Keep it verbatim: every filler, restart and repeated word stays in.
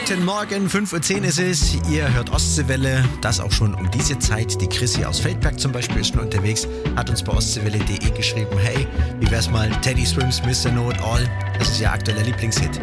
Guten Morgen, fünf Uhr zehn ist es. Ihr hört Ostseewelle, das auch schon um diese Zeit. Die Chrissy aus Feldberg zum Beispiel ist schon unterwegs, hat uns bei ostseewelle punkt de geschrieben, hey, wie wär's mal Teddy Swims Mister Know It All? Das ist ihr aktueller Lieblingshit.